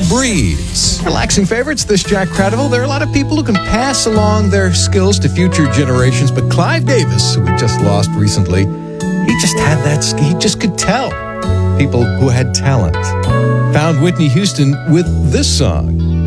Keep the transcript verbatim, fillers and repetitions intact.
Breeze. Relaxing favorites, this Jack Cradaville. There are a lot of people who can pass along their skills to future generations, but Clive Davis, who we just lost recently, he just had that, sk- he just could tell people who had talent. Found Whitney Houston with this song.